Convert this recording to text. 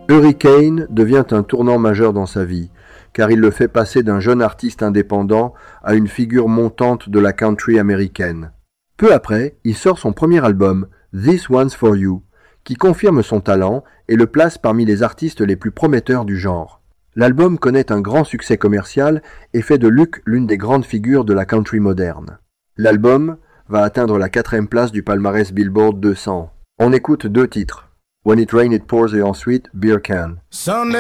Hurricane devient un tournant majeur dans sa vie, car il le fait passer d'un jeune artiste indépendant à une figure montante de la country américaine. Peu après, il sort son premier album, This One's For You, qui confirme son talent et le place parmi les artistes les plus prometteurs du genre. L'album connaît un grand succès commercial et fait de Luke l'une des grandes figures de la country moderne. L'album va atteindre la 4e place du palmarès Billboard 200. On écoute 2 titres. When It Rains It Pours et ensuite Beer Can.